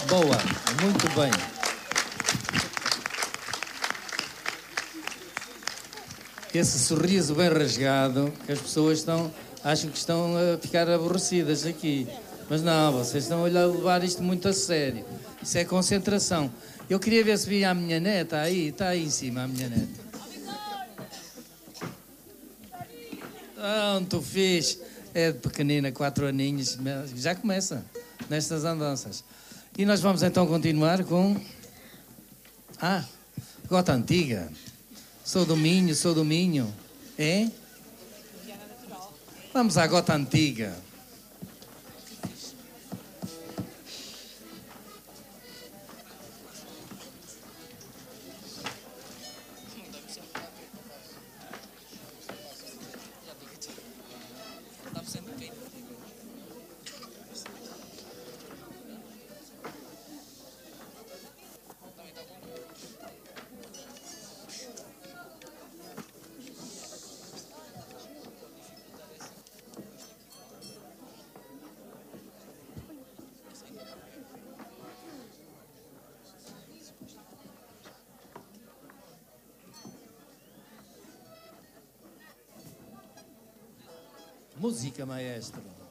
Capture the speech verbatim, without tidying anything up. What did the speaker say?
Boa, muito bem. Esse sorriso bem rasgado, que as pessoas estão, acham que estão a ficar aborrecidas aqui. Mas não, vocês estão a levar isto muito a sério. Isso é concentração. Eu queria ver se via a minha neta aí, está aí em cima a minha neta. Pronto, fiz. É de pequenina, quatro aninhos, já começa nestas andanças. E nós vamos então continuar com... Ah, gota antiga. Sou do Minho, sou do Minho. É? Vamos à gota antiga. Música, maestro.